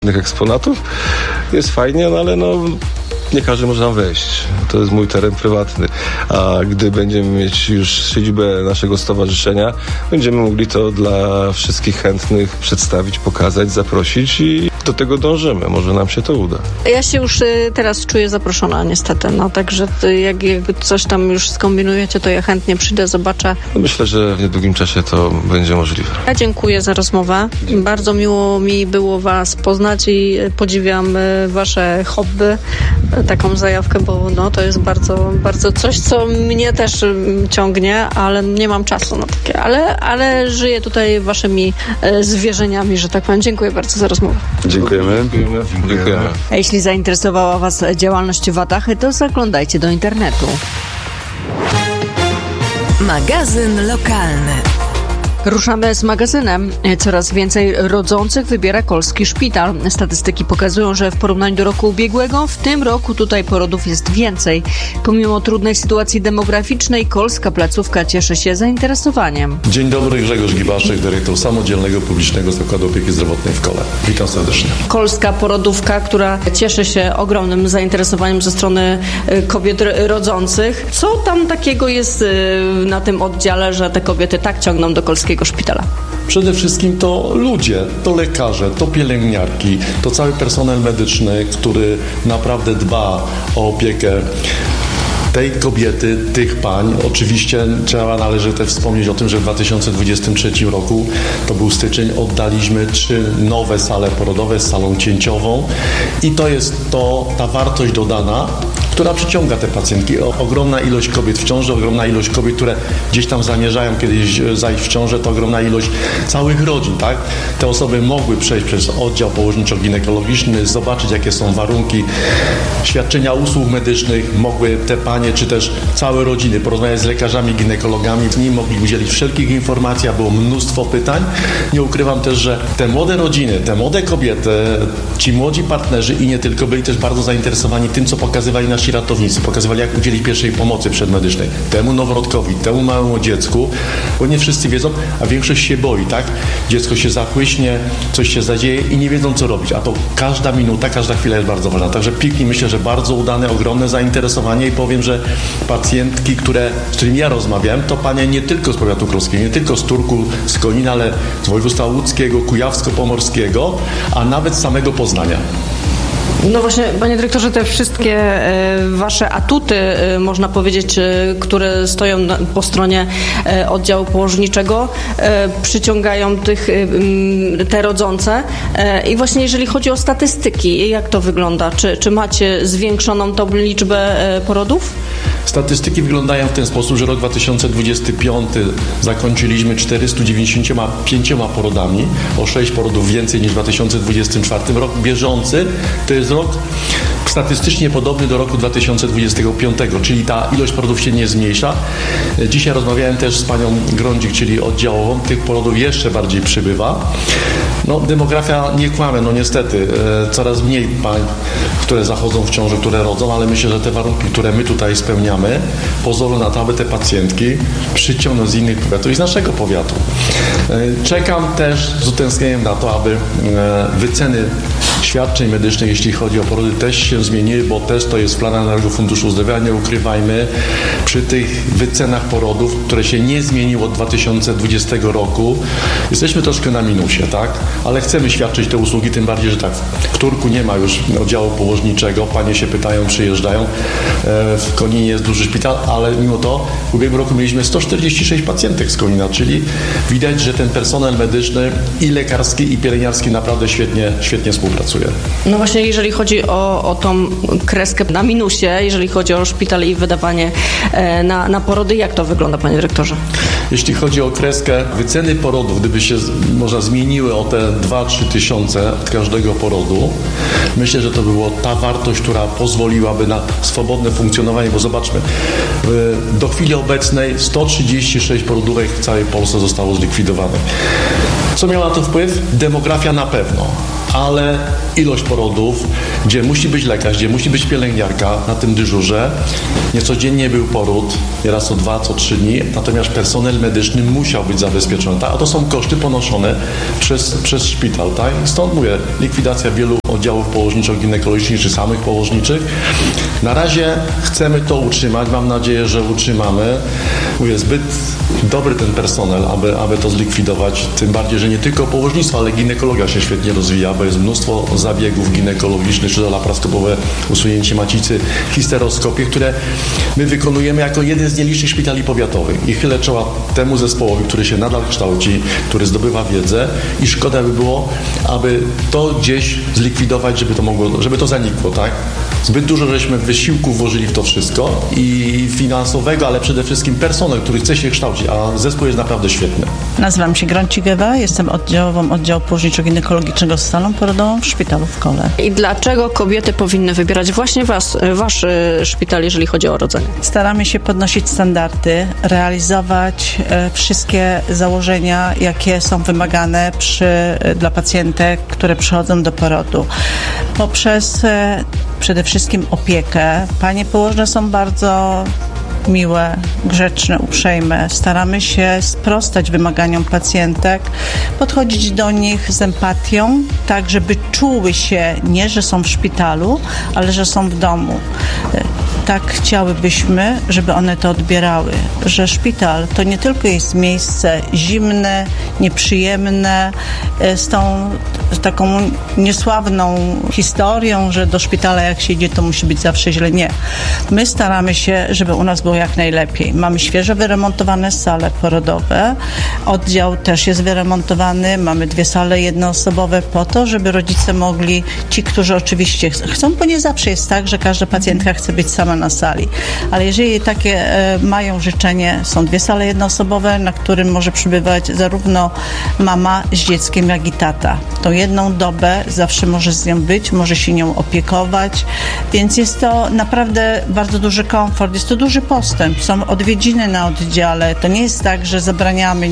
eksponatów. Jest fajnie, no ale nie każdy może tam wejść. To jest mój teren prywatny. A gdy będziemy mieć już siedzibę naszego stowarzyszenia, będziemy mogli to dla wszystkich chętnych przedstawić, pokazać, zaprosić i do tego dążymy. Może nam się to uda. Ja się już teraz czuję zaproszona niestety, także jak coś tam już skombinujecie, to ja chętnie przyjdę, zobaczę. Myślę, że w niedługim czasie to będzie możliwe. Ja dziękuję za rozmowę. Bardzo miło mi było Was poznać i podziwiam Wasze hobby, taką zajawkę, bo to jest bardzo, bardzo coś, co mnie też ciągnie, ale nie mam czasu na takie. Ale żyję tutaj Waszymi zwierzeniami, że tak powiem. Dziękuję bardzo za rozmowę. Dziękujemy. A jeśli zainteresowała Was działalność Watachy, to zaglądajcie do internetu. Magazyn lokalny. Ruszamy z magazynem. Coraz więcej rodzących wybiera Kolski Szpital. Statystyki pokazują, że w porównaniu do roku ubiegłego, w tym roku tutaj porodów jest więcej. Pomimo trudnej sytuacji demograficznej, kolska placówka cieszy się zainteresowaniem. Dzień dobry, Grzegorz Gibaszek, dyrektor Samodzielnego Publicznego Zakładu Opieki Zdrowotnej w Kole. Witam serdecznie. Kolska porodówka, która cieszy się ogromnym zainteresowaniem ze strony kobiet rodzących. Co tam takiego jest na tym oddziale, że te kobiety tak ciągną do Kolskiego Szpitala? Przede wszystkim to ludzie, to lekarze, to pielęgniarki, to cały personel medyczny, który naprawdę dba o opiekę tej kobiety, tych pań. Oczywiście należy też wspomnieć o tym, że w 2023 roku, to był styczeń, oddaliśmy 3 nowe sale porodowe z salą cięciową i to jest ta wartość dodana, która przyciąga te pacjentki. Ogromna ilość kobiet w ciąży, ogromna ilość kobiet, które gdzieś tam zamierzają kiedyś zajść w ciążę, to ogromna ilość całych rodzin, tak? Te osoby mogły przejść przez oddział położniczo-ginekologiczny, zobaczyć, jakie są warunki świadczenia usług medycznych, mogły te panie, czy też całe rodziny porozmawiać z lekarzami, ginekologami, z nimi mogli udzielić wszelkich informacji, a było mnóstwo pytań. Nie ukrywam też, że te młode rodziny, te młode kobiety, ci młodzi partnerzy i nie tylko, byli też bardzo zainteresowani tym, co pokazywali nasi ratownicy, pokazywali, jak udzielić pierwszej pomocy przedmedycznej temu noworodkowi, temu małemu dziecku, bo nie wszyscy wiedzą, a większość się boi, tak? Dziecko się zachłyśnie, coś się zadzieje i nie wiedzą, co robić, a to każda minuta, każda chwila jest bardzo ważna. Także piknik, myślę, że bardzo udane, ogromne zainteresowanie i powiem, że pacjentki, z którymi ja rozmawiałem, to panie nie tylko z powiatu krowskiego, nie tylko z Turku, z Konina, ale z województwa łódzkiego, kujawsko-pomorskiego, a nawet z samego Poznania. No właśnie, panie dyrektorze, te wszystkie wasze atuty, można powiedzieć, które stoją po stronie oddziału położniczego, przyciągają te rodzące. I właśnie jeżeli chodzi o statystyki, jak to wygląda? Czy macie zwiększoną tą liczbę porodów? Statystyki wyglądają w ten sposób, że rok 2025 zakończyliśmy 495 porodami, o 6 porodów więcej niż w 2024. Rok bieżący to jest rok statystycznie podobny do roku 2025, czyli ta ilość porodów się nie zmniejsza. Dzisiaj rozmawiałem też z panią Grądzik, czyli oddziałową. Tych porodów jeszcze bardziej przybywa. Demografia nie kłamie, niestety. Coraz mniej pań, które zachodzą w ciąży, które rodzą, ale myślę, że te warunki, które my tutaj spełniamy, pozwolą na to, aby te pacjentki przyciągnąć z innych powiatów i z naszego powiatu. Czekam też z utęsknieniem na to, aby wyceny świadczeń medycznych, jeśli chodzi o porody, też się zmieniły, bo też to jest w planach Narodowego Funduszu Zdrowia. Nie ukrywajmy, przy tych wycenach porodów, które się nie zmieniło od 2020 roku, jesteśmy troszkę na minusie, tak? Ale chcemy świadczyć te usługi, tym bardziej, że tak, w Turku nie ma już oddziału położniczego, panie się pytają, przyjeżdżają, w Koninie jest duży szpital, ale mimo to w ubiegłym roku mieliśmy 146 pacjentek z Konina, czyli widać, że ten personel medyczny i lekarski, i pielęgniarski naprawdę świetnie współpracuje. No właśnie, jeżeli chodzi o tą kreskę na minusie, jeżeli chodzi o szpital i wydawanie na porody, jak to wygląda, panie dyrektorze? Jeśli chodzi o kreskę, wyceny porodów, gdyby się może zmieniły o te 2-3 tysiące od każdego porodu, myślę, że to by była ta wartość, która pozwoliłaby na swobodne funkcjonowanie, bo zobaczmy, do chwili obecnej 136 porodówek w całej Polsce zostało zlikwidowanych. Co miała na to wpływ? Demografia na pewno, ale ilość porodów, gdzie musi być lekarz, gdzie musi być pielęgniarka na tym dyżurze. Niecodziennie był poród, nieraz co 2, co 3 dni, natomiast personel medyczny musiał być zabezpieczony, tak? A to są koszty ponoszone przez szpital, tak? Stąd mówię, likwidacja wielu oddziałów położniczo-ginekologicznych czy samych położniczych. Na razie chcemy to utrzymać, mam nadzieję, że utrzymamy. Mówię, zbyt dobry ten personel, aby to zlikwidować, tym bardziej, że nie tylko położnictwo, ale ginekologia się świetnie rozwija, bo jest mnóstwo zabiegów ginekologicznych, czy to laparoskopowe usunięcie macicy, histeroskopie, które my wykonujemy jako jeden z nielicznych szpitali powiatowych. I chylę czoła temu zespołowi, który się nadal kształci, który zdobywa wiedzę i szkoda by było, aby to gdzieś zlikwidować, żeby to zanikło, tak? Zbyt dużo żeśmy wysiłku włożyli w to wszystko i finansowego, ale przede wszystkim personel, który chce się kształcić, a zespół jest naprawdę świetny. Nazywam się Grancik Ewa, jestem oddziałową oddziału położniczo-ginekologicznego z salą porodową w szpitalu w Kole. I dlaczego kobiety powinny wybierać właśnie wasz szpital, jeżeli chodzi o rodzenie? Staramy się podnosić standardy, realizować wszystkie założenia, jakie są wymagane dla pacjentek, które przychodzą do porodu. Poprzez przede wszystkim opiekę. Panie położne są bardzo miłe, grzeczne, uprzejme. Staramy się sprostać wymaganiom pacjentek, podchodzić do nich z empatią, tak żeby czuły się nie, że są w szpitalu, ale że są w domu. Tak chciałybyśmy, żeby one to odbierały, że szpital to nie tylko jest miejsce zimne, nieprzyjemne, z taką niesławną historią, że do szpitala jak się idzie, to musi być zawsze źle. Nie. My staramy się, żeby u nas było jak najlepiej. Mamy świeżo wyremontowane sale porodowe, oddział też jest wyremontowany, mamy 2 sale jednoosobowe po to, żeby rodzice mogli, ci, którzy oczywiście chcą, bo nie zawsze jest tak, że każda pacjentka chce być sama na sali, ale jeżeli takie mają życzenie, są 2 sale jednoosobowe, na którym może przybywać zarówno mama z dzieckiem, jak i tata. Tą jedną dobę zawsze może z nią być, może się nią opiekować, więc jest to naprawdę bardzo duży komfort, jest to duży postęp. Są odwiedziny na oddziale, to nie jest tak, że zabraniamy,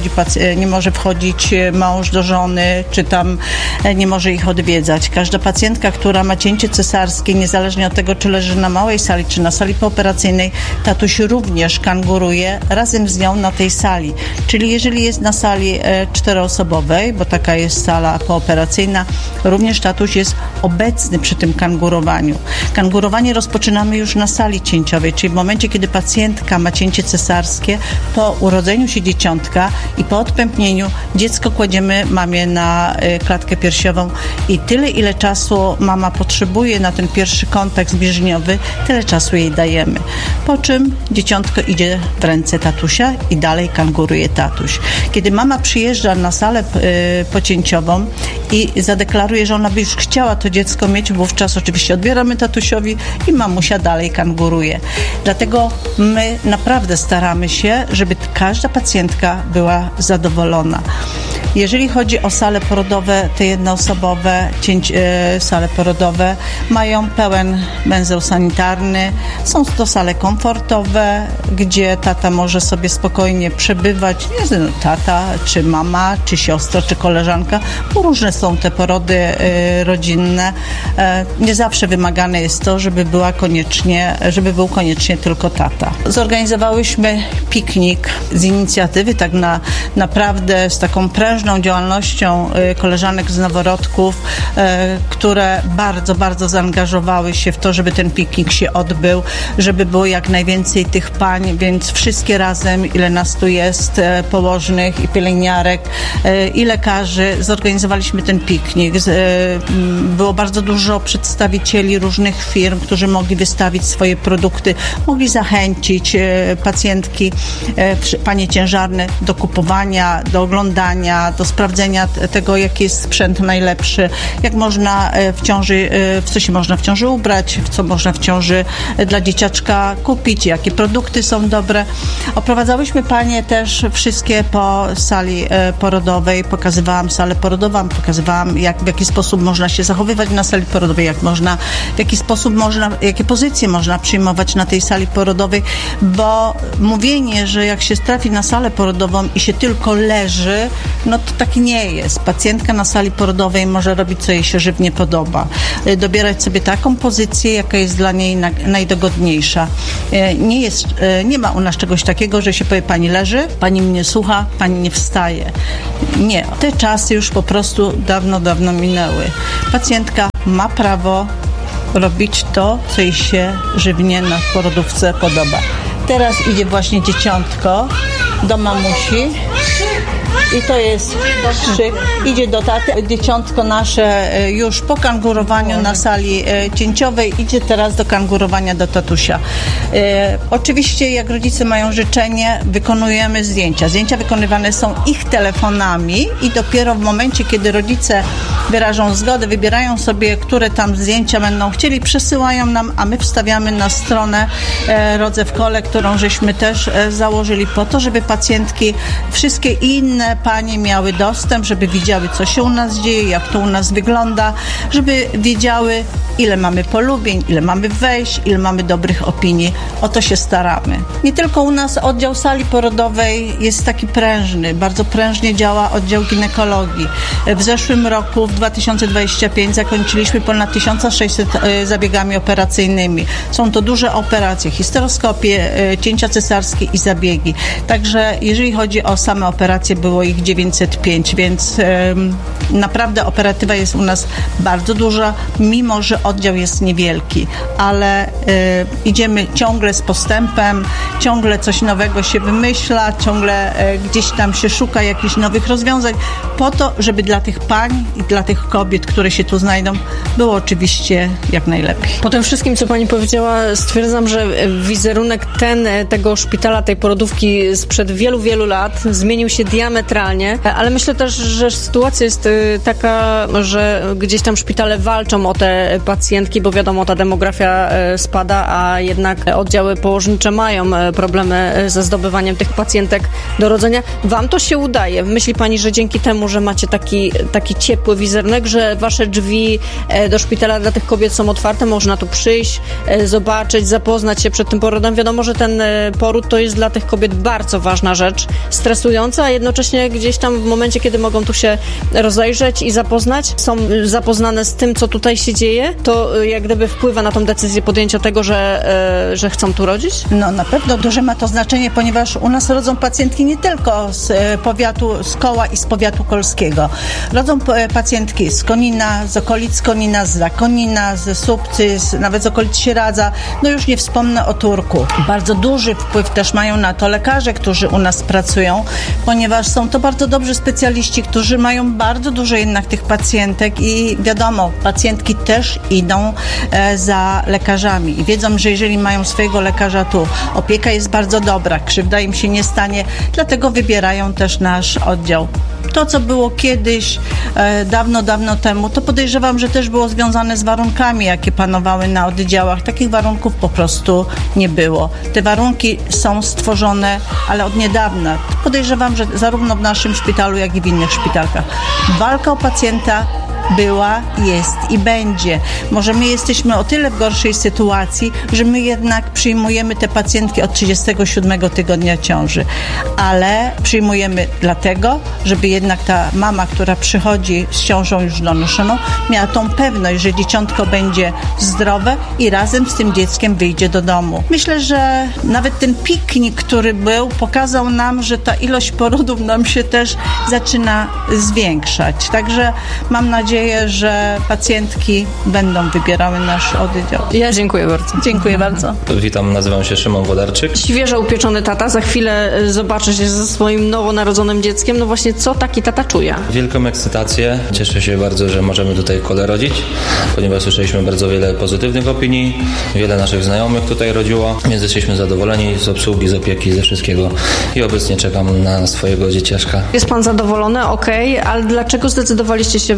nie może wchodzić mąż do żony, czy tam nie może ich odwiedzać. Każda pacjentka, która ma cięcie cesarskie, niezależnie od tego, czy leży na małej sali, czy na sali pooperacyjnej, tatuś również kanguruje razem z nią na tej sali. Czyli jeżeli jest na sali 4-osobowej, bo taka jest sala pooperacyjna, również tatuś jest obecny przy tym kangurowaniu. Kangurowanie rozpoczynamy już na sali cięciowej, czyli w momencie, kiedy pacjentka ma cięcie cesarskie, po urodzeniu się dzieciątka i po odpępnieniu dziecko kładziemy mamie na klatkę piersiową i tyle, ile czasu mama potrzebuje na ten pierwszy kontakt zbliżeniowy, tyle czasu jej dajemy. Po czym dzieciątko idzie w ręce tatusia i dalej kanguruje tatuś. Kiedy mama przyjeżdża na salę pocięciową i zadeklaruje, że ona by już chciała to dziecko mieć, wówczas oczywiście odbieramy tatusiowi i mamusia dalej kanguruje. Dlatego my naprawdę staramy się, żeby każda pacjentka była zadowolona. Jeżeli chodzi o sale porodowe, te jednoosobowe sale porodowe mają pełen węzeł sanitarny. Są to sale komfortowe, gdzie tata może sobie spokojnie przebywać, tata, czy mama, czy siostra, czy koleżanka, bo różne są te porody rodzinne. Nie zawsze wymagane jest to, żeby był koniecznie tylko tata. Zorganizowałyśmy piknik z inicjatywy, tak naprawdę z taką prężną działalnością koleżanek z noworodków, które bardzo, bardzo zaangażowały się w to, żeby ten piknik się odbył, żeby było jak najwięcej tych pań, więc wszystkie razem, ile nas tu jest, położnych i pielęgniarek i lekarzy, zorganizowaliśmy ten piknik. Było bardzo dużo przedstawicieli różnych firm, którzy mogli wystawić swoje produkty, mogli zachęcić pacjentki, panie ciężarne do kupowania, do oglądania, do sprawdzenia tego, jaki jest sprzęt najlepszy, jak można w co się można w ciąży ubrać, w co można w ciąży dla dzieciaczka kupić, jakie produkty są dobre. Oprowadzałyśmy panie też wszystkie po sali porodowej, pokazywałam salę porodową, pokazywałam w jaki sposób można się zachowywać na sali porodowej, w jaki sposób jakie pozycje można przyjmować na tej sali porodowej, bo mówienie, że jak się trafi na salę porodową i się tylko leży, no to tak nie jest. Pacjentka na sali porodowej może robić, co jej się żywnie podoba. Dobierać sobie taką pozycję, jaka jest dla niej najdogodniejsza. Nie ma u nas czegoś takiego, że się powie, pani leży, pani mnie słucha, pani nie wstaje. Nie. Te czasy już po prostu dawno minęły. Pacjentka ma prawo robić to, co jej się żywnie na porodówce podoba. Teraz idzie właśnie dzieciątko do mamusi i to jest szyk. Idzie do taty. Dzieciątko nasze już po kangurowaniu na sali cięciowej idzie teraz do kangurowania do tatusia. Oczywiście jak rodzice mają życzenie, wykonujemy zdjęcia. Zdjęcia wykonywane są ich telefonami i dopiero w momencie, kiedy rodzice wyrażą zgodę, wybierają sobie, które tam zdjęcia będą chcieli, przesyłają nam, a my wstawiamy na stronę Rodze w Kole, którą żeśmy też założyli po to, żeby pacjentki, wszystkie inne panie miały dostęp, żeby widziały, co się u nas dzieje, jak to u nas wygląda, żeby wiedziały, ile mamy polubień, ile mamy wejść, ile mamy dobrych opinii. O to się staramy. Nie tylko u nas oddział sali porodowej jest taki prężny, bardzo prężnie działa oddział ginekologii. W zeszłym roku, w 2025, zakończyliśmy ponad 1600 zabiegami operacyjnymi. Są to duże operacje, histeroskopie, cięcia cesarskie i zabiegi. Także jeżeli chodzi o same operacje, było ich 905, więc naprawdę operatywa jest u nas bardzo duża, mimo że oddział jest niewielki, ale idziemy ciągle z postępem, ciągle coś nowego się wymyśla, ciągle gdzieś tam się szuka jakichś nowych rozwiązań po to, żeby dla tych pań i dla tych kobiet, które się tu znajdą, było oczywiście jak najlepiej. Po tym wszystkim, co pani powiedziała, stwierdzam, że wizerunek tego szpitala, tej porodówki sprzed wielu lat zmienił się diametralnie, ale myślę też, że sytuacja jest taka, że gdzieś tam szpitale walczą o te pacjentki, bo wiadomo, ta demografia spada, a jednak oddziały położnicze mają problemy ze zdobywaniem tych pacjentek do rodzenia. Wam to się udaje. Myśli pani, że dzięki temu, że macie taki ciepły wizerunek, że wasze drzwi do szpitala dla tych kobiet są otwarte, można tu przyjść, zobaczyć, zapoznać się przed tym porodem. Wiadomo, że ten poród to jest dla tych kobiet bardzo ważna rzecz, stresująca, a jednocześnie gdzieś tam w momencie, kiedy mogą tu się rozejrzeć i zapoznać, są zapoznane z tym, co tutaj się dzieje, to jak gdyby wpływa na tą decyzję podjęcia tego, że chcą tu rodzić? No na pewno duże ma to znaczenie, ponieważ u nas rodzą pacjentki nie tylko z powiatu, z Koła i z powiatu kolskiego. Rodzą pacjentki z Konina, z okolic Konina, z Zakonina, z Słupcy, nawet z okolic Sieradza, no już nie wspomnę o Turku. Bardzo duży wpływ też mają na to lekarze, którzy u nas pracują, ponieważ są to bardzo dobrzy specjaliści, którzy mają bardzo dużo jednak tych pacjentek i wiadomo, pacjentki też idą za lekarzami i wiedzą, że jeżeli mają swojego lekarza tu, opieka jest bardzo dobra, krzywda im się nie stanie, dlatego wybierają też nasz oddział. To, co było kiedyś, dawno temu, to podejrzewam, że też było związane z warunkami, jakie panowały na oddziałach. Takich warunków po prostu nie było. Te warunki są stworzone, ale od niedawna. Podejrzewam, że zarówno w naszym szpitalu, jak i w innych szpitalkach. Walka o pacjenta była, jest i będzie. Może my jesteśmy o tyle w gorszej sytuacji, że my jednak przyjmujemy te pacjentki od 37 tygodnia ciąży. Ale przyjmujemy dlatego, żeby jednak ta mama, która przychodzi z ciążą już donoszoną, miała tą pewność, że dzieciątko będzie zdrowe i razem z tym dzieckiem wyjdzie do domu. Myślę, że nawet ten piknik, który był, pokazał nam, że ta ilość porodów nam się też zaczyna zwiększać. Także mam nadzieję, że pacjentki będą wybierały nasz oddział. Ja dziękuję bardzo. Dziękuję bardzo. Witam, nazywam się Szymon Włodarczyk. Świeżo upieczony tata, za chwilę zobaczy się ze swoim nowonarodzonym dzieckiem. No właśnie, co taki tata czuje? Wielką ekscytację. Cieszę się bardzo, że możemy tutaj w Kole rodzić, ponieważ słyszeliśmy bardzo wiele pozytywnych opinii. Wiele naszych znajomych tutaj rodziło, więc jesteśmy zadowoleni z obsługi, z opieki, ze wszystkiego i obecnie czekam na swojego dzieciaszka. Jest pan zadowolony? Okej, ale dlaczego zdecydowaliście się wybrać ten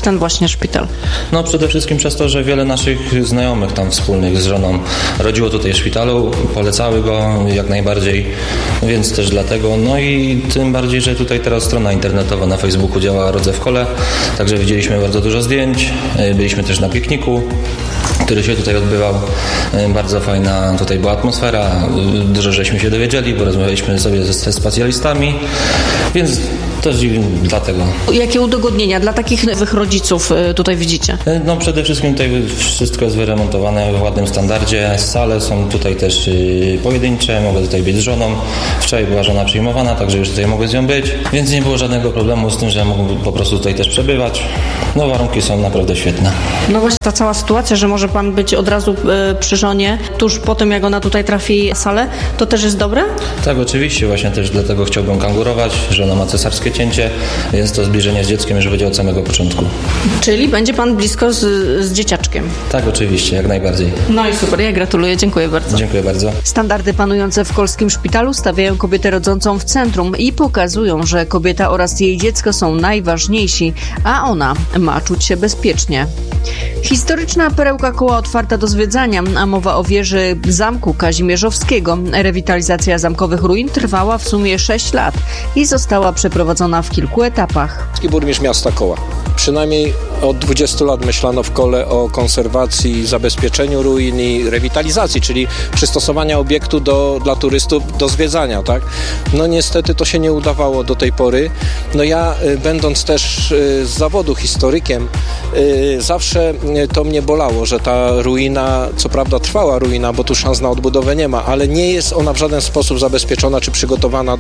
ten właśnie szpital? No przede wszystkim przez to, że wiele naszych znajomych tam wspólnych z żoną rodziło tutaj w szpitalu, polecały go jak najbardziej, więc też dlatego. No i tym bardziej, że tutaj teraz strona internetowa na Facebooku działa Rodze w Kole, także widzieliśmy bardzo dużo zdjęć, byliśmy też na pikniku, który się tutaj odbywał. Bardzo fajna tutaj była atmosfera, dużo żeśmy się dowiedzieli, bo rozmawialiśmy sobie ze specjalistami, więc też dlatego. Jakie udogodnienia dla takich nowych rodziców tutaj widzicie? No przede wszystkim tutaj wszystko jest wyremontowane w ładnym standardzie. Sale są tutaj też pojedyncze, mogę tutaj być z żoną. Wczoraj była żona przyjmowana, także już tutaj mogę z nią być, więc nie było żadnego problemu z tym, że mogę po prostu tutaj też przebywać. No warunki są naprawdę świetne. No właśnie ta cała sytuacja, że może pan być od razu przy żonie, tuż po tym jak ona tutaj trafi w salę, to też jest dobre? Tak, oczywiście, właśnie też dlatego chciałbym kangurować. Żona ma cesarskie cięcie, więc to zbliżenie z dzieckiem już będzie od samego początku. Czyli będzie pan blisko z dzieciaczkiem? Tak, oczywiście, jak najbardziej. No i super, ja gratuluję, dziękuję bardzo. Dziękuję bardzo. Standardy panujące w Kolskim Szpitalu stawiają kobietę rodzącą w centrum i pokazują, że kobieta oraz jej dziecko są najważniejsi, a ona ma czuć się bezpiecznie. Historyczna perełka Koła otwarta do zwiedzania, a mowa o wieży Zamku Kazimierzowskiego. Rewitalizacja zamkowych ruin trwała w sumie 6 lat i została przeprowadzona w kilku etapach. Burmistrz miasta Koła. Przynajmniej od 20 lat myślano w Kole o konserwacji, zabezpieczeniu ruin i rewitalizacji, czyli przystosowania obiektu dla turystów do zwiedzania, tak? No niestety to się nie udawało do tej pory. No ja, będąc też z zawodu historykiem, zawsze to mnie bolało, że ta ruina, co prawda trwała ruina, bo tu szans na odbudowę nie ma, ale nie jest ona w żaden sposób zabezpieczona czy przygotowana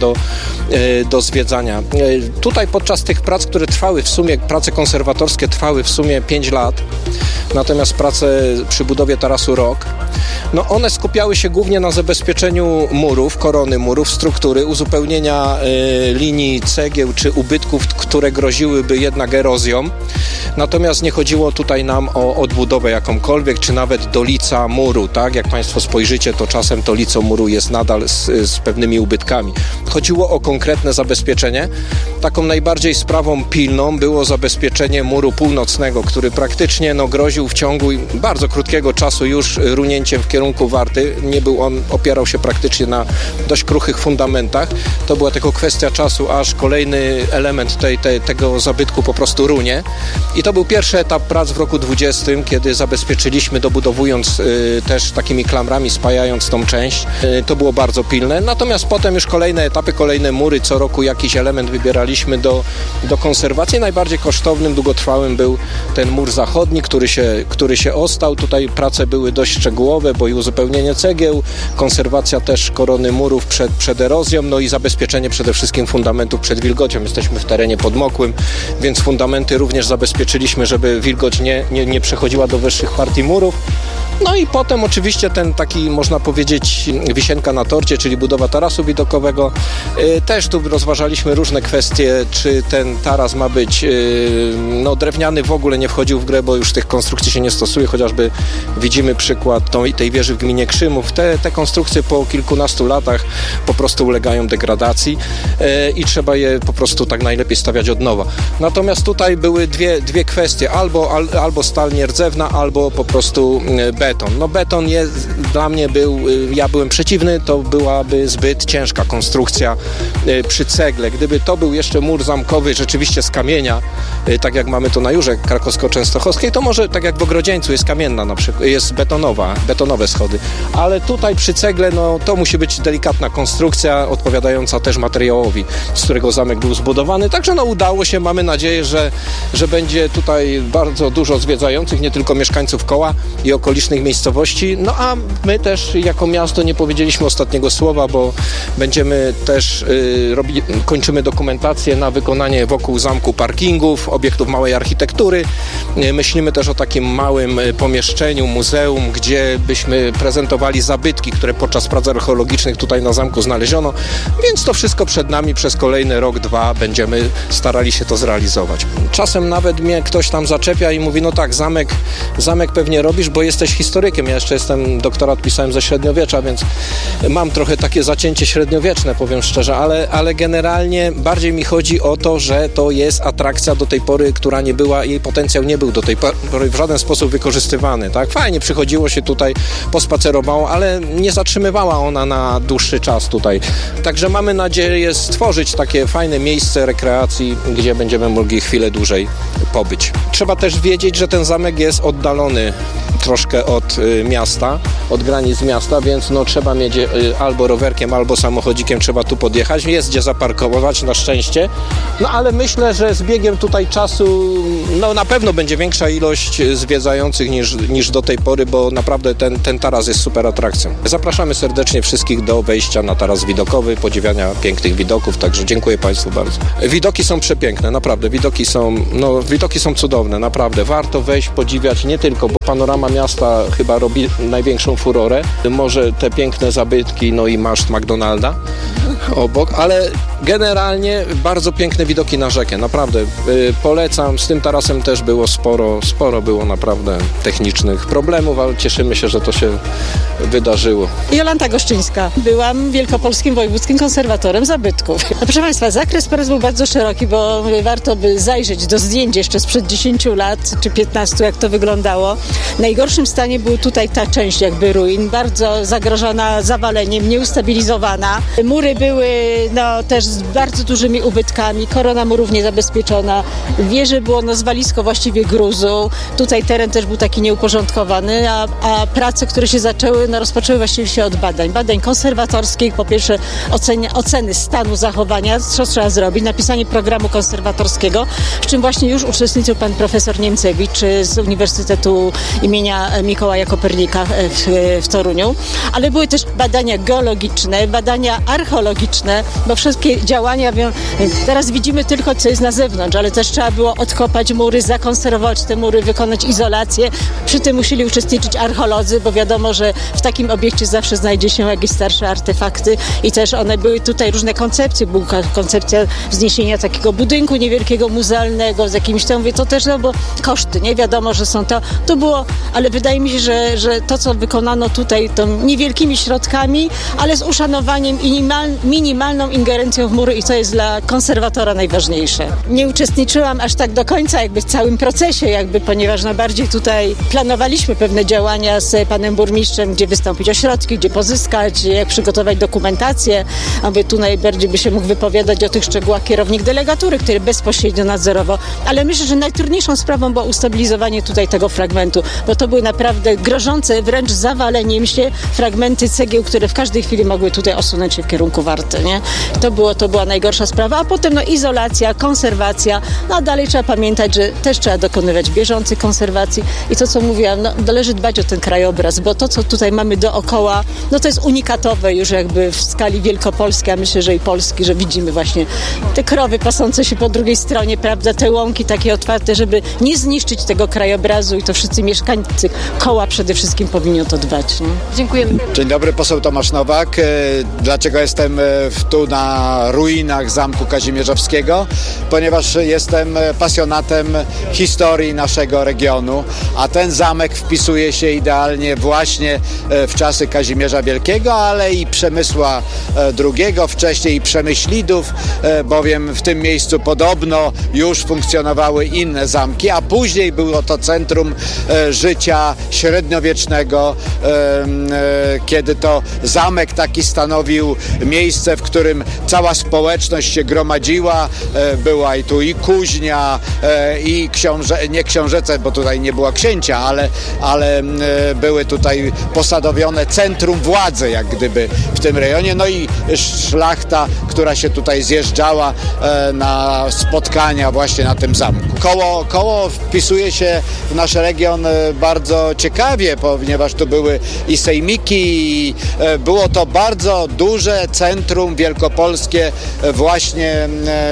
do zwiedzania. Tutaj podczas tych prac, które trwały w sumie, prace konserwatorskie trwały w sumie 5 lat, natomiast prace przy budowie tarasu rok, no one skupiały się głównie na zabezpieczeniu murów, korony murów, struktury, uzupełnienia linii cegieł czy ubytków, które groziłyby jednak erozją. Natomiast nie chodziło tutaj nam o odbudowę jakąkolwiek, czy nawet do lica muru, tak? Jak Państwo spojrzycie, to czasem to lico muru jest nadal z pewnymi ubytkami. Chodziło o konkretne zabezpieczenie. Taką najbardziej sprawą pilną było zabezpieczenie muru północnego, który praktycznie groził w ciągu bardzo krótkiego czasu już runięciem w kierunku Warty. Nie był on, opierał się praktycznie na dość kruchych fundamentach. To była tylko kwestia czasu, aż kolejny element tego zabytku po prostu runie. I to był pierwszy etap prac w roku 20, kiedy zabezpieczyliśmy, dobudowując też takimi klamrami, spajając tą część. To było bardzo pilne. Natomiast potem już kolejne etapy, kolejne mury, co roku jakiś element wybieraliśmy do konserwacji. Najbardziej kosztownym, długotrwałym był ten mur zachodni, który się ostał. Tutaj prace były dość szczegółowe, bo i uzupełnienie cegieł, konserwacja też korony murów przed erozją, no i zabezpieczenie przede wszystkim fundamentów przed wilgocią. Jesteśmy w terenie podmokłym, więc fundamenty również zabezpieczyliśmy, żeby wilgoć nie przechodziła do wyższych partii murów. No i potem oczywiście ten taki, można powiedzieć, wisienka na torcie, czyli budowa tarasu widokowego. Też tu rozważaliśmy różne kwestie, czy ten taras ma być drewniany, w ogóle nie wchodził w grę, bo już tych konstrukcji się nie stosuje, chociażby widzimy przykład tej wieży w gminie Krzymów. Te konstrukcje po kilkunastu latach po prostu ulegają degradacji i trzeba je po prostu tak najlepiej stawiać od nowa. Natomiast tutaj były dwie kwestie, albo stal nierdzewna, albo po prostu beton. No beton dla mnie ja byłem przeciwny, to byłaby zbyt ciężka konstrukcja przy cegle. Gdyby to był jeszcze mur zamkowy rzeczywiście z kamienia, tak jak mamy to na Jurze Krakowsko-Częstochowskiej, to może tak jak w Ogrodzieńcu jest kamienna na przykład, jest betonowe schody. Ale tutaj przy cegle, to musi być delikatna konstrukcja, odpowiadająca też materiałowi, z którego zamek był zbudowany. Także udało się, mamy nadzieję, że będzie tutaj bardzo dużo zwiedzających, nie tylko mieszkańców Koła i okolicznych miejscowości. No a my też jako miasto nie powiedzieliśmy ostatniego słowa, bo będziemy też kończymy dokumentację na wykonanie wokół zamku parkingów, obiektów małej architektury. Myślimy też o takim małym pomieszczeniu, muzeum, gdzie byśmy prezentowali zabytki, które podczas prac archeologicznych tutaj na zamku znaleziono, więc to wszystko przed nami przez kolejny rok, 2 będziemy starali się to zrealizować. Czasem nawet mnie ktoś tam zaczepia i mówi, no tak, zamek pewnie robisz, bo jesteś historykiem. Ja jeszcze doktorat pisałem ze średniowiecza, więc mam trochę takie zacięcie średniowieczne, powiem szczerze, ale generalnie bardziej mi chodzi o to, że to jest atrakcja do tej pory, która nie była, jej potencjał nie był do tej pory w żaden sposób wykorzystywany, tak? Fajnie przychodziło się tutaj, pospacerowało, ale nie zatrzymywała ona na dłuższy czas tutaj. Także mamy nadzieję stworzyć takie fajne miejsce rekreacji, gdzie będziemy mogli chwilę dłużej pobyć. Trzeba też wiedzieć, że ten zamek jest oddalony troszkę od miasta, od granic miasta, więc trzeba mieć albo rowerkiem, albo samochodzikiem trzeba tu podjechać. Jest gdzie zaparkować, na szczęście. Ale myślę, że z biegiem tutaj czasu na pewno będzie większa ilość zwiedzających niż do tej pory, bo naprawdę ten taras jest super atrakcją. Zapraszamy serdecznie wszystkich do wejścia na taras widokowy, podziwiania pięknych widoków, także dziękuję Państwu bardzo. Widoki są przepiękne, naprawdę. Widoki są cudowne, naprawdę. Warto wejść, podziwiać nie tylko, bo panorama miasta chyba robi największą furorę. Może te piękne zabytki, i maszt McDonalda obok, ale generalnie bardzo piękne widoki na rzekę, naprawdę. Polecam, z tym tarasem też było sporo było naprawdę technicznych problemów, ale cieszymy się, że to się wydarzyło. Jolanta Goszczyńska. Byłam wielkopolskim wojewódzkim konserwatorem zabytków. Proszę Państwa, zakres prac był bardzo szeroki, bo warto by zajrzeć do zdjęć jeszcze sprzed 10 lat czy 15, jak to wyglądało. W najgorszym stanie był tutaj ta część jakby ruin, bardzo zagrożona zawaleniem, nieustabilizowana. Mury były też z bardzo dużymi ubytkami, korona murów niezabezpieczona. W wieży było zwalisko właściwie gruzu. Tutaj teren też był taki nieuporządkowany, a prace, które się zaczęły, rozpoczęły właściwie się od badań konserwatorskich. Po pierwsze oceny stanu zachowania, co trzeba zrobić, napisanie programu konserwatorskiego, w czym właśnie już uczestniczył pan profesor Niemcewicz z Uniwersytetu imienia Mikołaja Kopernika w Toruniu, ale były też badania geologiczne, badania archeologiczne, bo wszystkie działania, teraz widzimy tylko, co jest na zewnątrz, ale też trzeba było odkopać mury, zakonserwować te mury, wykonać izolację. Przy tym musieli uczestniczyć archeolodzy, bo wiadomo, że w takim obiekcie zawsze znajdzie się jakieś starsze artefakty i też one były tutaj różne koncepcje. Była koncepcja wzniesienia takiego budynku niewielkiego, muzealnego z jakimś tam, to też, bo koszty, nie wiadomo, że są to było, ale wydaje mi się, że to, co wykonano tutaj, to niewielkimi środkami, ale z uszanowaniem i minimalną ingerencją w mury i to jest dla konserwatora najważniejsze. Nie uczestniczyłam aż tak do końca jakby w całym procesie, ponieważ bardziej tutaj planowaliśmy pewne działania z panem burmistrzem, gdzie wystąpić o środki, gdzie pozyskać, jak przygotować dokumentację, aby tu najbardziej by się mógł wypowiadać o tych szczegółach kierownik delegatury, który bezpośrednio nadzorował, ale myślę, że najtrudniejszą sprawą było ustabilizowanie tutaj tego fragmentu, bo to były naprawdę grożące wręcz zawaleniem się fragmenty cegieł, które w każdej chwili mogły tutaj osunąć się w kierunku Warty, nie? To była najgorsza sprawa, a potem izolacja, konserwacja, a dalej trzeba pamiętać, że też trzeba dokonywać bieżącej konserwacji i to, co mówiłam, należy dbać o ten krajobraz, bo to, co tutaj mamy dookoła, to jest unikatowe już jakby w skali wielkopolskiej, a myślę, że i Polski, że widzimy właśnie te krowy pasące się po drugiej stronie, prawda, te łąki takie otwarte, żeby nie zniszczyć tego krajobrazu i to wszyscy mieszkańcy koła przede wszystkim powinni o to dbać. Nie? Dziękujemy. Dzień dobry, poseł Tomasz Nowak. Dlaczego jestem tu na ruinach Zamku Kazimierzowskiego? Ponieważ jestem pasjonatem historii naszego regionu, a ten zamek wpisuje się idealnie właśnie w czasy Kazimierza Wielkiego, ale i Przemysła II, wcześniej i Przemyślidów, bowiem w tym miejscu podobno już funkcjonowały inne zamki, a później było to centrum życia średniowiecznego, kiedy to zamek taki stanowił miejsce, w którym cała społeczność się gromadziła. Była i tu i kuźnia, i nie książęce, bo tutaj nie była księcia, ale były tutaj posadowione centrum władzy, jak gdyby w tym rejonie. No i szlachta, która się tutaj zjeżdżała na spotkania właśnie na tym zamku. Koło wpisuje się w nasz region bardzo ciekawie, ponieważ tu były i sejmiki, i było to bardzo duże centrum wielkopolskie miejskie właśnie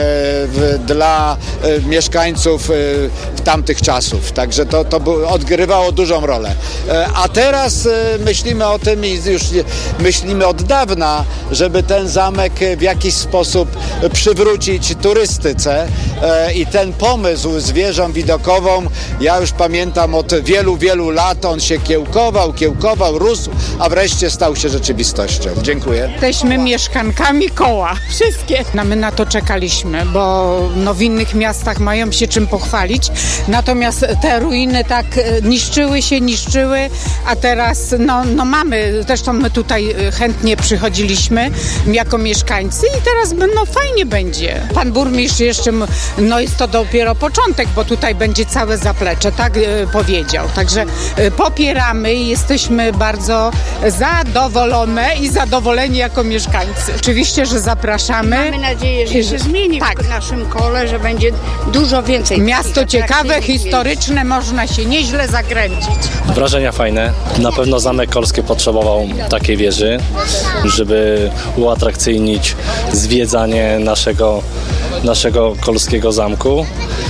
dla mieszkańców tamtych czasów. Także to odgrywało dużą rolę. A teraz myślimy o tym i już myślimy od dawna, żeby ten zamek w jakiś sposób przywrócić turystyce i ten pomysł z wieżą widokową, ja już pamiętam od wielu, wielu lat, on się kiełkował, rósł, a wreszcie stał się rzeczywistością. Dziękuję. Jesteśmy mieszkankami Koła. Wszystkie. My na to czekaliśmy, bo w innych miastach mają się czym pochwalić. Natomiast te ruiny tak niszczyły, a teraz mamy, zresztą my tutaj chętnie przychodziliśmy jako mieszkańcy i teraz fajnie będzie. Pan burmistrz jeszcze, jest to dopiero początek, bo tutaj będzie całe zaplecze, tak powiedział. Także popieramy i jesteśmy bardzo zadowolone i zadowoleni jako mieszkańcy. Oczywiście, że zapraszamy. Mamy nadzieję, że się zmieni w naszym Kole, że będzie dużo więcej. Miasto ciekawe, historyczne, można się nieźle zakręcić. Wrażenia fajne. Na pewno Zamek Kolski potrzebował takiej wieży, żeby uatrakcyjnić zwiedzanie naszego kolskiego zamku.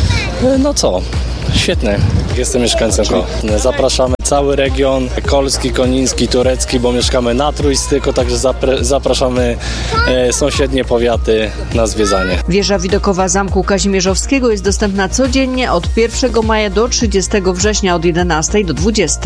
Świetne. Jestem mieszkańcem Koła. Zapraszamy cały region kolski, koniński, turecki, bo mieszkamy na Trójstyku, także zapraszamy sąsiednie powiaty na zwiedzanie. Wieża widokowa Zamku Kazimierzowskiego jest dostępna codziennie od 1 maja do 30 września od 11 do 20.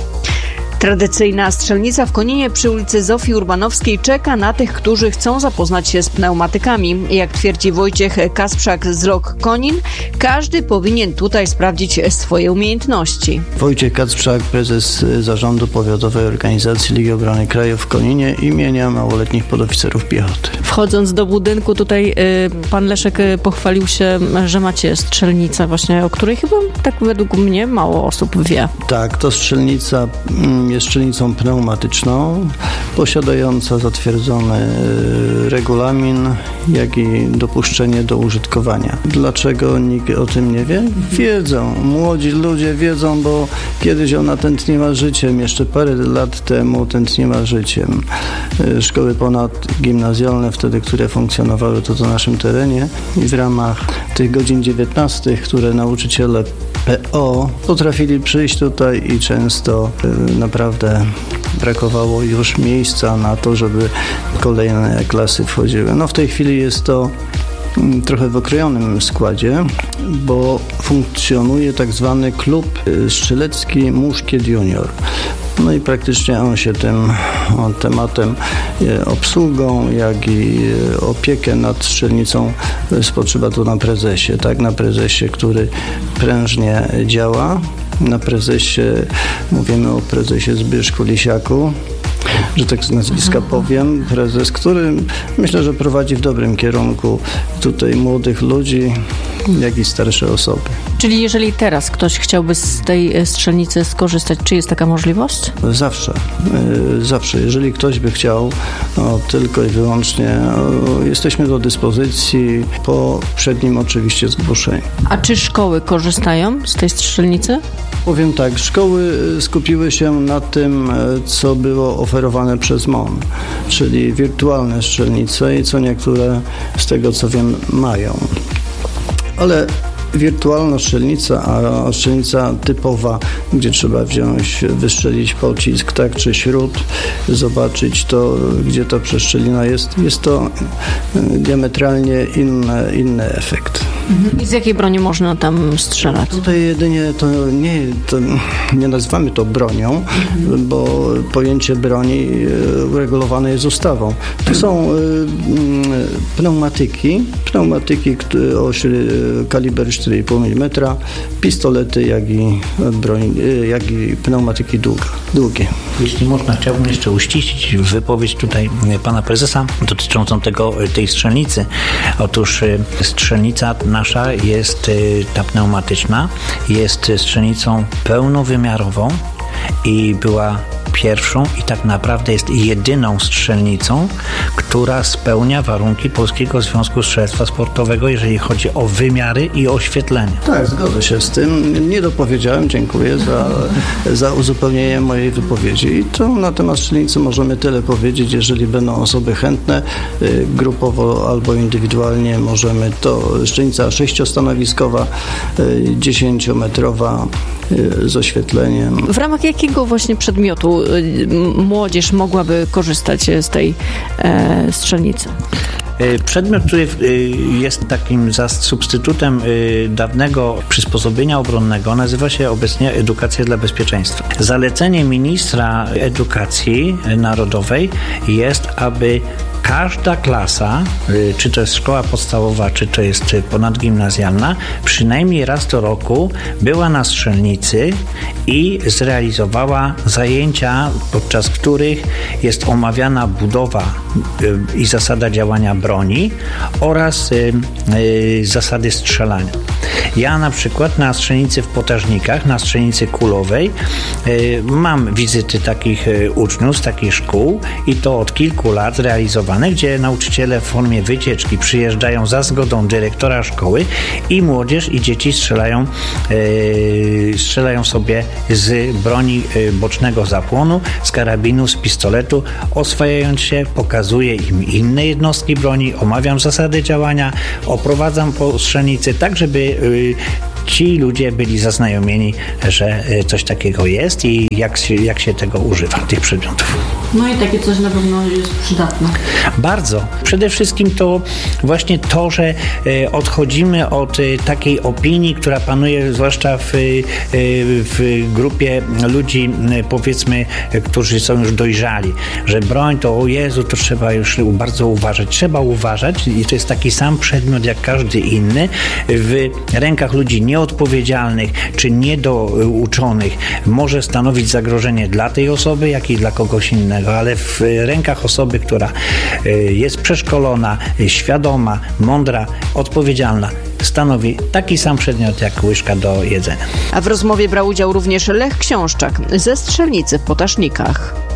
Tradycyjna strzelnica w Koninie przy ulicy Zofii Urbanowskiej czeka na tych, którzy chcą zapoznać się z pneumatykami. Jak twierdzi Wojciech Kasprzak z LOK Konin, każdy powinien tutaj sprawdzić swoje umiejętności. Wojciech Kasprzak, prezes Zarządu Powiatowej Organizacji Ligi Obrony Kraju w Koninie imienia małoletnich podoficerów piechoty. Wchodząc do budynku tutaj pan Leszek pochwalił się, że macie strzelnicę właśnie, o której chyba tak według mnie mało osób wie. Tak, to strzelnica jest strzelnicą pneumatyczną, posiadająca zatwierdzony regulamin, jak i dopuszczenie do użytkowania. Dlaczego nikt o tym nie wie? Wiedzą. Młodzi ludzie wiedzą, bo kiedyś ona tętniła życiem. Jeszcze parę lat temu tętniła życiem. Szkoły ponadgimnazjalne wtedy, które funkcjonowały to na naszym terenie i w ramach tych godzin 19, które nauczyciele PO potrafili przyjść tutaj i często naprawdę brakowało już miejsca na to, żeby kolejne klasy wchodziły. W tej chwili jest to trochę w okrojonym składzie, bo funkcjonuje tak zwany klub strzelecki Muszkiet Junior. I praktycznie on się tym tematem, obsługą, jak i opiekę nad strzelnicą spoczywa tu na prezesie. Tak, na prezesie, który prężnie działa. Na prezesie, mówimy o prezesie Zbyszku Lisiaku, że tak z nazwiska powiem, prezes, który myślę, że prowadzi w dobrym kierunku tutaj młodych ludzi, jak i starsze osoby. Czyli jeżeli teraz ktoś chciałby z tej strzelnicy skorzystać, czy jest taka możliwość? Zawsze. Jeżeli ktoś by chciał, tylko i wyłącznie jesteśmy do dyspozycji po przednim oczywiście zgłoszeniu. A czy szkoły korzystają z tej strzelnicy? Powiem tak, szkoły skupiły się na tym, co było oferowane przez MON, czyli wirtualne strzelnice i co niektóre z tego, co wiem, mają. Ale wirtualna strzelnica, a strzelnica typowa, gdzie trzeba wystrzelić pocisk, tak, czy śrut, zobaczyć to, gdzie ta przeszczelina jest to diametralnie inny efekt. I z jakiej broni można tam strzelać? Tutaj jedynie to nie nazywamy to bronią, bo pojęcie broni uregulowane jest ustawą. To są pneumatyki o kaliber 4,5 mm, pistolety, jak i pneumatyki długie. Jeśli można, chciałbym jeszcze uściślić wypowiedź tutaj pana prezesa dotyczącą tej strzelnicy. Otóż strzelnica nasza jest, ta pneumatyczna, jest strzelnicą pełnowymiarową i była pierwszą i tak naprawdę jest jedyną strzelnicą, która spełnia warunki Polskiego Związku Strzelectwa Sportowego, jeżeli chodzi o wymiary i oświetlenie. Tak, zgodzę się z tym. Nie dopowiedziałem, dziękuję za uzupełnienie mojej wypowiedzi. To na temat strzelnicy możemy tyle powiedzieć, jeżeli będą osoby chętne, grupowo albo indywidualnie możemy, to strzelnica 6-stanowiskowa, 10-metrowa z oświetleniem. W ramach jakiego właśnie przedmiotu młodzież mogłaby korzystać z tej strzelnicy? Przedmiot, który jest takim substytutem dawnego przysposobienia obronnego, nazywa się obecnie edukacja dla bezpieczeństwa. Zalecenie ministra edukacji narodowej jest, aby każda klasa, czy to jest szkoła podstawowa, czy to jest ponadgimnazjalna, przynajmniej raz do roku była na strzelnicy i zrealizowała zajęcia, podczas których jest omawiana budowa i zasada działania broni oraz zasady strzelania. Ja na przykład na strzelnicy w Potażnikach, na strzelnicy kulowej mam wizyty takich uczniów z takich szkół i to od kilku lat realizowane, gdzie nauczyciele w formie wycieczki przyjeżdżają za zgodą dyrektora szkoły i młodzież i dzieci strzelają sobie z broni bocznego zapłonu, z karabinu, z pistoletu, oswajając się, pokazuję im inne jednostki broni, omawiam zasady działania, oprowadzam po strzelnicy, tak żeby ci ludzie byli zaznajomieni, że coś takiego jest i jak się tego używa, tych przedmiotów. No i takie coś na pewno jest przydatne. Bardzo. Przede wszystkim to właśnie to, że odchodzimy od takiej opinii, która panuje zwłaszcza w grupie ludzi, powiedzmy, którzy są już dojrzali, że broń to o Jezu, to trzeba już bardzo uważać. Trzeba uważać i to jest taki sam przedmiot jak każdy inny. W rękach ludzi nieodpowiedzialnych czy niedouczonych może stanowić zagrożenie dla tej osoby, jak i dla kogoś innego, ale w rękach osoby, która jest przeszkolona, świadoma, mądra, odpowiedzialna, stanowi taki sam przedmiot jak łyżka do jedzenia. A w rozmowie brał udział również Lech Książczak ze strzelnicy w Potasznikach.